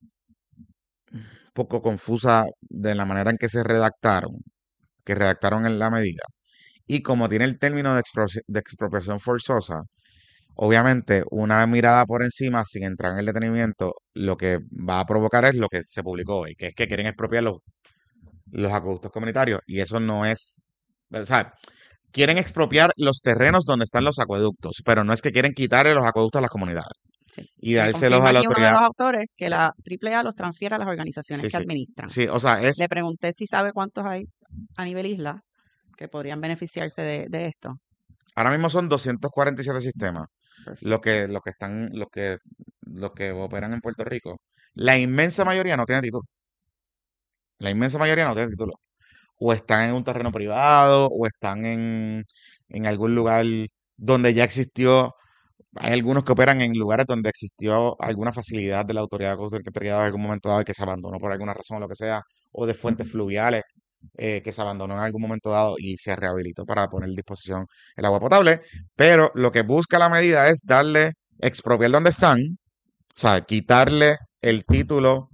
un poco confusa de la manera en que se redactaron, que redactaron en la medida. Y como tiene el término de, expro- de expropiación forzosa, obviamente una mirada por encima, sin entrar en el detenimiento, lo que va a provocar es lo que se publicó hoy, que es que quieren expropiar los, los acueductos comunitarios. Y eso no es, o sea, quieren expropiar los terrenos donde están los acueductos, pero no es que quieren quitarle los acueductos a las comunidades Sí. y Me dárselos confirma a la aquí uno de autoridad. los autores que la triple A los transfiere a las organizaciones Sí, que sí, administran. sí, o sea, es, Le pregunté si sabe cuántos hay a nivel isla que podrían beneficiarse de, de esto. ahora mismo son doscientos cuarenta y siete sistemas Perfecto. los que, los que están, los que, los que operan en Puerto Rico. La inmensa mayoría no tiene título. La inmensa mayoría no tiene título. O están en un terreno privado, o están en, en algún lugar donde ya existió. Hay algunos que operan en lugares donde existió alguna facilidad de la autoridad de Costa Rica en algún momento dado y que se abandonó por alguna razón o lo que sea, o de fuentes fluviales eh, que se abandonó en algún momento dado y se rehabilitó para poner a disposición el agua potable. Pero lo que busca la medida es darle, expropiar donde están, o sea, quitarle el título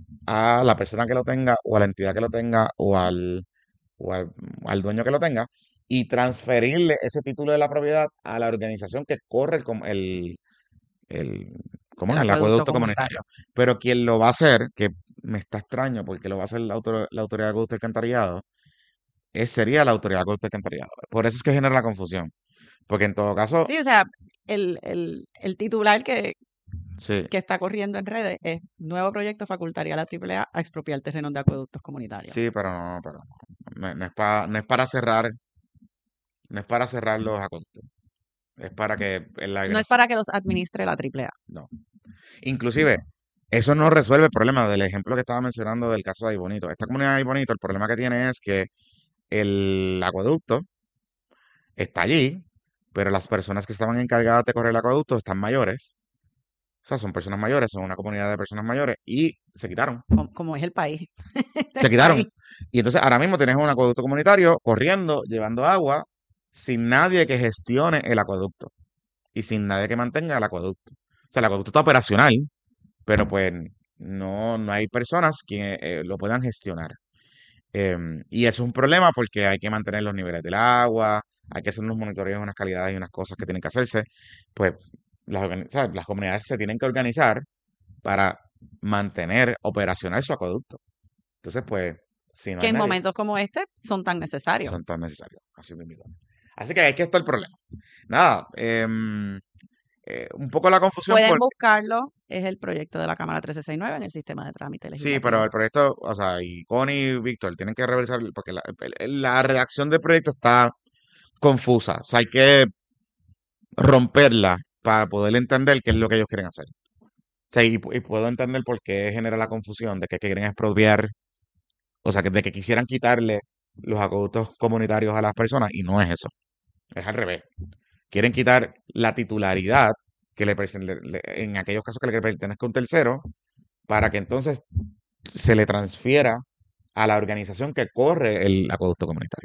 a la persona que lo tenga o a la entidad que lo tenga o al, o al, al dueño que lo tenga y transferirle ese título de la propiedad a la organización que corre el, com- el, el, ¿cómo El es? El acueducto acueducto comunitario. comunitario. Pero quien lo va a hacer, que me está extraño porque lo va a hacer la, autor- la autoridad de acueducto y alcantarillado, es, sería la autoridad de acueducto y alcantarillado. Por eso es que genera la confusión. Porque en todo caso, Sí, o sea, el, el, el titular que, sí, que está corriendo en redes es nuevo proyecto facultaría a la triple A a expropiar terrenos de acueductos comunitarios. sí, pero no, pero no, no es para, no es para cerrar, no es para cerrar los acueductos. Es para que en la No es para que los administre la triple A. no. Inclusive, eso no resuelve el problema del ejemplo que estaba mencionando del caso de Aybonito. Esta comunidad de Aybonito, el problema que tiene es que el acueducto está allí, pero las personas que estaban encargadas de correr el acueducto están mayores. O sea, son personas mayores, son una comunidad de personas mayores y se quitaron. Como, como es el país. Se quitaron. Y entonces ahora mismo tienes un acueducto comunitario corriendo, llevando agua, sin nadie que gestione el acueducto y sin nadie que mantenga el acueducto. O sea, el acueducto está operacional, pero pues no, no hay personas que eh, lo puedan gestionar. Em, y eso es un problema porque hay que mantener los niveles del agua, hay que hacer unos monitoreos, unas calidades y unas cosas que tienen que hacerse. Pues las, organi- o sea, las comunidades se tienen que organizar para mantener operacional su acueducto. Entonces, pues, si no Que hay en nadie, momentos como este son tan necesarios. son tan necesarios. Así mismo. Así que ahí es que está el problema. Nada, em, eh, un poco la confusión Pueden por... buscarlo, es el proyecto de la Cámara trece sesenta y nueve en el sistema de trámite Sí, legislativo. pero el proyecto, o sea, y Connie y Víctor tienen que revisar, porque la, el- la redacción del proyecto está confusa. O sea, hay que romperla para poder entender qué es lo que ellos quieren hacer. O sea, y, y puedo entender por qué genera la confusión de que quieren expropiar, o sea, que, de que quisieran quitarle los acueductos comunitarios a las personas y no es eso. Es al revés. Quieren quitar la titularidad que le, le, le en aquellos casos que le pertenezca a un tercero para que entonces se le transfiera a la organización que corre el acueducto comunitario.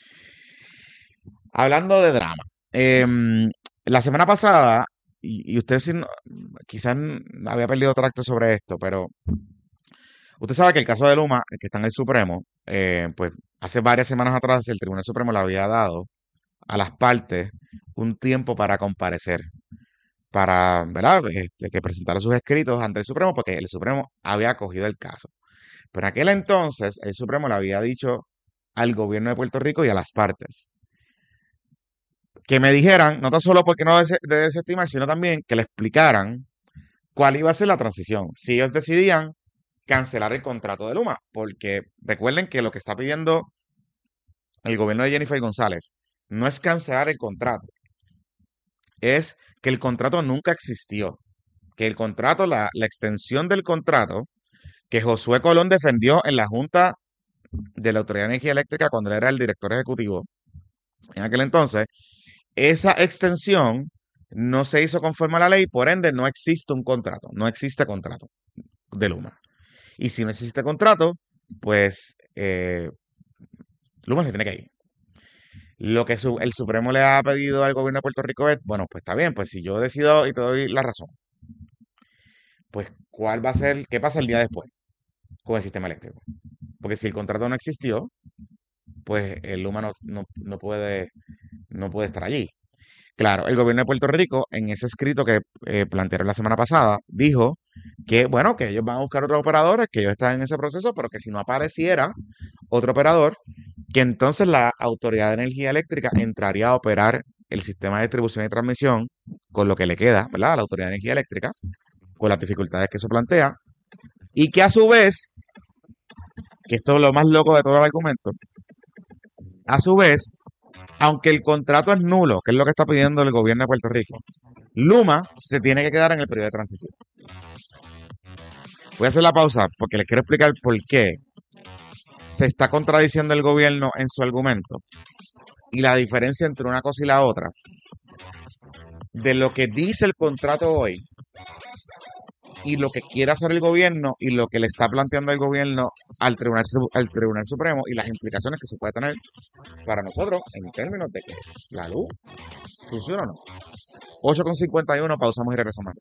Hablando de drama, eh, la semana pasada, y, y usted si no, quizás había perdido tracto sobre esto, pero usted sabe que el caso de Luma, que está en el Supremo, eh, pues hace varias semanas atrás el Tribunal Supremo le había dado a las partes un tiempo para comparecer, para, ¿verdad?, este, que presentara sus escritos ante el Supremo, porque el Supremo había acogido el caso. Pero en aquel entonces el Supremo le había dicho al gobierno de Puerto Rico y a las partes que me dijeran, no tan solo porque no de desestimar, sino también que le explicaran cuál iba a ser la transición. Si ellos decidían cancelar el contrato de Luma, porque recuerden que lo que está pidiendo el gobierno de Jennifer González no es cancelar el contrato, es que el contrato nunca existió, que el contrato, la, la extensión del contrato que Josué Colón defendió en la Junta de la Autoridad de Energía Eléctrica cuando él era el director ejecutivo en aquel entonces, esa extensión no se hizo conforme a la ley, por ende no existe un contrato, no existe contrato de Luma. Y si no existe contrato, pues eh, Luma se tiene que ir. Lo que su, el Supremo le ha pedido al gobierno de Puerto Rico es, bueno, pues está bien, pues si yo decido y te doy la razón, pues ¿cuál va a ser, qué pasa el día después con el sistema eléctrico? Porque si el contrato no existió, pues el Luma no, no, no puede, no puede estar allí. Claro, el gobierno de Puerto Rico, en ese escrito que eh, plantearon la semana pasada, dijo que, bueno, que ellos van a buscar otros operadores, que ellos están en ese proceso, pero que si no apareciera otro operador, que entonces la Autoridad de Energía Eléctrica entraría a operar el sistema de distribución y transmisión con lo que le queda, ¿verdad?, a la Autoridad de Energía Eléctrica, con las dificultades que eso plantea, y que a su vez, que esto es lo más loco de todo el argumento, a su vez, aunque el contrato es nulo, que es lo que está pidiendo el gobierno de Puerto Rico, Luma se tiene que quedar en el periodo de transición. Voy a hacer la pausa porque les quiero explicar por qué se está contradiciendo el gobierno en su argumento y la diferencia entre una cosa y la otra de lo que dice el contrato hoy y lo que quiere hacer el gobierno y lo que le está planteando el gobierno al Tribunal, al Tribunal Supremo y las implicaciones que se puede tener para nosotros en términos de que la luz funciona o no. ocho con cincuenta y uno, pausamos y regresamos.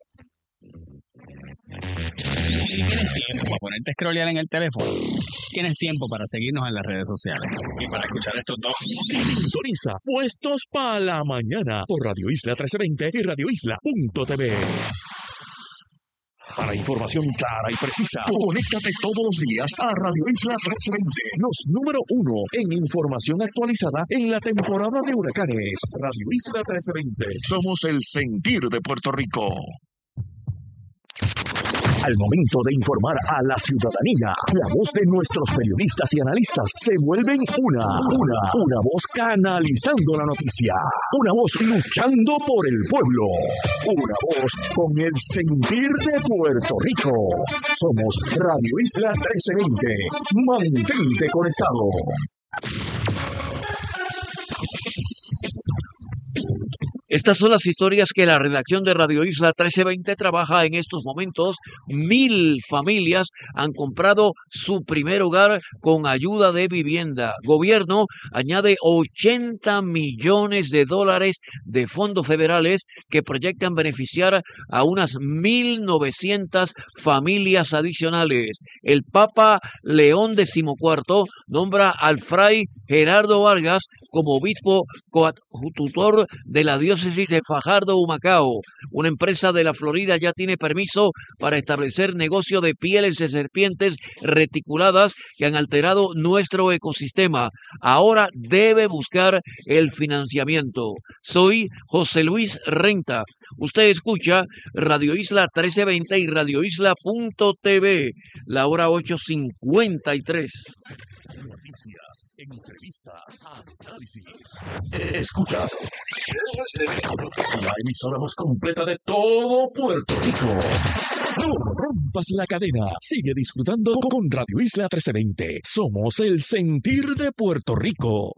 Si tienes tiempo para ponerte a scrollear en el teléfono, tienes tiempo para seguirnos en las redes sociales y para escuchar estos dos. Sintoniza Puestos para la Mañana por Radio Isla trece veinte y radio isla punto t v. Para información clara y precisa, conéctate todos los días a Radio Isla trece veinte, los número uno en información actualizada en la temporada de huracanes. Radio Isla trece veinte, somos el sentir de Puerto Rico. Al momento de informar a la ciudadanía, la voz de nuestros periodistas y analistas se vuelven una, una, una voz canalizando la noticia, una voz luchando por el pueblo, una voz con el sentir de Puerto Rico. Somos Radio Isla trece veinte. Mantente conectado. Estas son las historias que la redacción de Radio Isla trece veinte trabaja en estos momentos. Mil familias han comprado su primer hogar con ayuda de vivienda. Gobierno añade ochenta millones de dólares de fondos federales que proyectan beneficiar a unas mil novecientas familias adicionales. El Papa León decimocuarto nombra al fray Gerardo Vargas como obispo coadjutor de la diócesis de Fajardo, Humacao. Una empresa de la Florida ya tiene permiso para establecer negocio de pieles de serpientes reticuladas que han alterado nuestro ecosistema. Ahora debe buscar el financiamiento. Soy José Luis Renta. Usted escucha Radio Isla trece veinte y radio isla punto t v. La hora ocho cincuenta y tres. Noticias, entrevistas, análisis. Escuchas la emisora más completa de todo Puerto Rico. No rompas la cadena. Sigue disfrutando con Radio Isla trece veinte. Somos el sentir de Puerto Rico.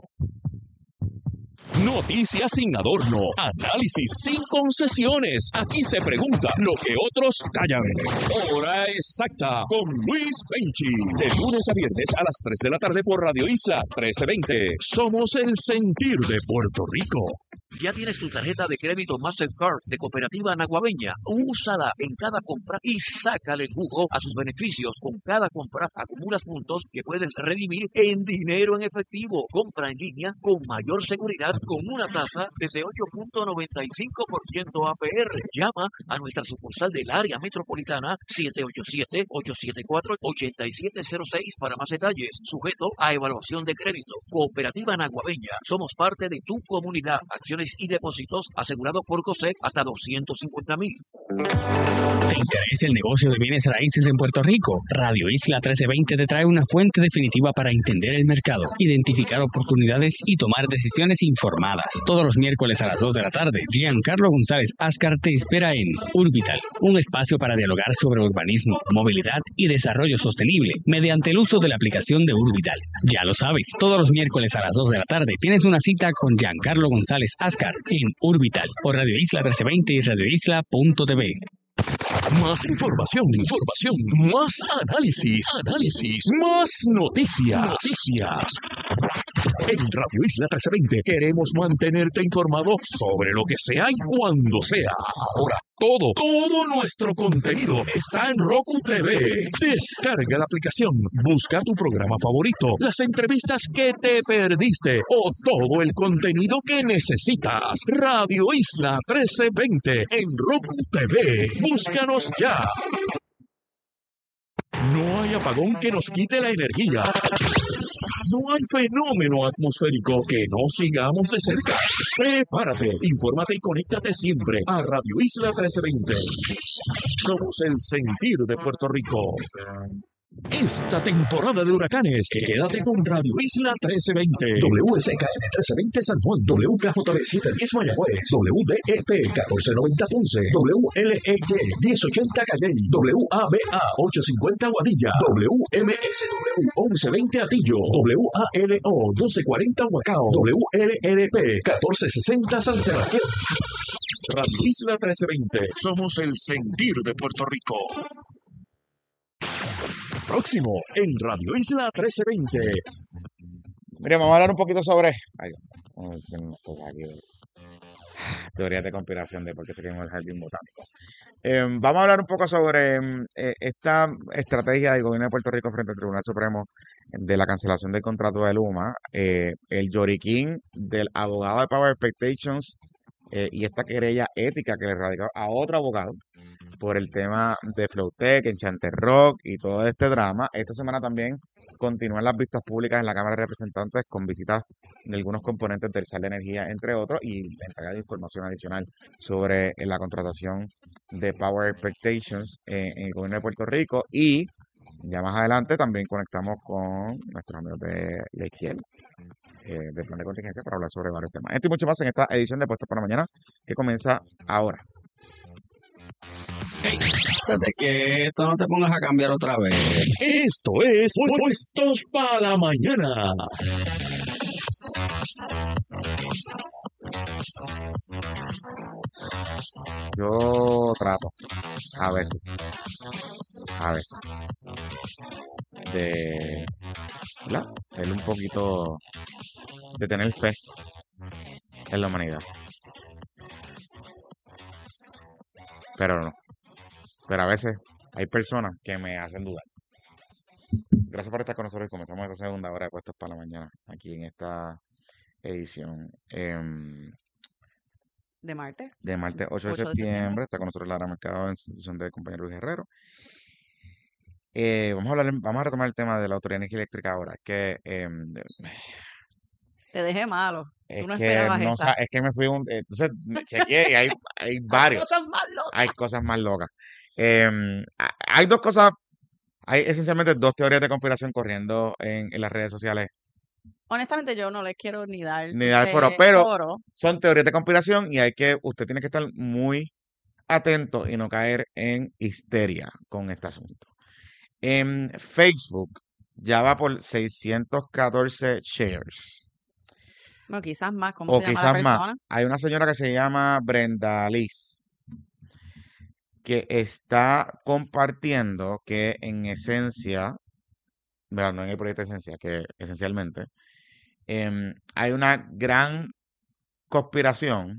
Noticias sin adorno, análisis sin concesiones. Aquí se pregunta lo que otros callan. Hora exacta con Luis Penchi. De lunes a viernes a las tres de la tarde por Radio Isla trece veinte. Somos el sentir de Puerto Rico. ¿Ya tienes tu tarjeta de crédito Mastercard de Cooperativa Naguabeña? Úsala en cada compra y sácale el jugo a sus beneficios. Con cada compra acumulas puntos que puedes redimir en dinero en efectivo. Compra en línea con mayor seguridad con una tasa desde ocho punto noventa y cinco por ciento A P R. Llama a nuestra sucursal del área metropolitana siete ocho siete, ocho siete cuatro, ocho siete cero seis para más detalles. Sujeto a evaluación de crédito. Cooperativa Naguabeña. Somos parte de tu comunidad. Acciones y depósitos asegurados por COSEC hasta doscientos cincuenta mil. ¿Te interesa el negocio de bienes raíces en Puerto Rico? Radio Isla trece veinte te trae una fuente definitiva para entender el mercado, identificar oportunidades y tomar decisiones informadas. Todos los miércoles a las dos de la tarde, Giancarlo González Ascar te espera en Urbital, un espacio para dialogar sobre urbanismo, movilidad y desarrollo sostenible mediante el uso de la aplicación de Urbital. Ya lo sabes, todos los miércoles a las dos de la tarde tienes una cita con Giancarlo González Ascar en Urbital por Radio Isla trece veinte y radio isla punto t v. Más información, información, más análisis, análisis, más noticias, noticias. En Radio Isla trece veinte queremos mantenerte informado sobre lo que sea y cuando sea. Ahora, todo, todo nuestro contenido está en Roku T V. Descarga la aplicación, busca tu programa favorito, las entrevistas que te perdiste o todo el contenido que necesitas. Radio Isla trece veinte en Roku T V. Búscanos ya. No hay apagón que nos quite la energía. No hay fenómeno atmosférico que no sigamos de cerca. Prepárate, infórmate y conéctate siempre a Radio Isla trece veinte. Somos el sentir de Puerto Rico. Esta temporada de huracanes, quédate con Radio Isla trece veinte. W S K N trece veinte San Juan, W K J B setecientos diez Mayagüez, W D E P catorce noventa Ponce, W L E Y diez ochenta Calley, W A B A ochocientos cincuenta Guadilla, W M S W once veinte Atillo, W A L O doce cuarenta Huacao, W L R P catorce sesenta San Sebastián. Radio Isla trece veinte, somos el sentir de Puerto Rico. Próximo en Radio Isla trece veinte. Mire, vamos a hablar un poquito sobre ay, aquí, teorías de conspiración de por qué se quemó el jardín botánico. Eh, vamos a hablar un poco sobre eh, esta estrategia del gobierno de Puerto Rico frente al Tribunal Supremo de la cancelación del contrato de Luma, eh, el lloriquín del abogado de Power Expectations eh, y esta querella ética que le radicó a otro abogado por el tema de Flowtech, Enchanted Rock y todo este drama. Esta semana también continúan las vistas públicas en la Cámara de Representantes con visitas de algunos componentes del S A L de Energía, entre otros, y la entrega de información adicional sobre eh, la contratación de Power Expectations eh, en el gobierno de Puerto Rico. Y ya más adelante también conectamos con nuestros amigos de la izquierda, eh, del plan de contingencia, para hablar sobre varios temas. Esto y mucho más en esta edición de Puestos para Mañana, que comienza ahora. Hey, espérate, que esto no te pongas a cambiar otra vez. Esto es Puestos para la Mañana. Yo trato, a ver, a ver, de, ¿verdad? Ser un poquito, de tener fe en la humanidad. Pero no. Pero a veces hay personas que me hacen dudar. Gracias por estar con nosotros y comenzamos esta segunda hora de Puestos para la Mañana, aquí en esta edición eh, ¿De martes? de martes ocho de ocho de septiembre. septiembre. Está con nosotros Lara Mercado, en institución del compañero Luis Herrero. Eh, vamos a hablar, vamos a retomar el tema de la Autoridad de Energía Eléctrica ahora. Es que, eh, Te dejé malo. es Tú no que esperabas no esa. sa- es que me fui un, entonces me chequeé y hay, hay varios, Cosas más locas. hay cosas más locas. Eh, ha- hay dos cosas, hay esencialmente dos teorías de conspiración corriendo en, en las redes sociales. Honestamente, yo no les quiero ni dar Ni dar foro, este pero foro. son teorías de conspiración y hay que, usted tiene que estar muy atentos y no caer en histeria con este asunto. En Facebook ya va por seiscientos catorce shares. Bueno, quizás más, ¿cómo O se llama la quizás más. persona? Hay una señora que se llama Brenda Liz, que está compartiendo que en esencia, bueno, no en el proyecto de esencia, que esencialmente, em, hay una gran conspiración